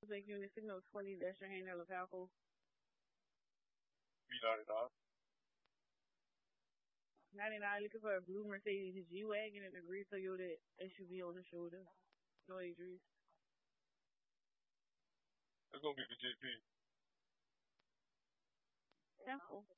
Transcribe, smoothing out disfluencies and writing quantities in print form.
Take you in the signal 20, that's your hand, Falco. $3.99. 99 looking for a blue Mercedes G-Wagon and a gray Toyota SUV on the shoulder. No, Idris. It's gonna be the JP. Simple.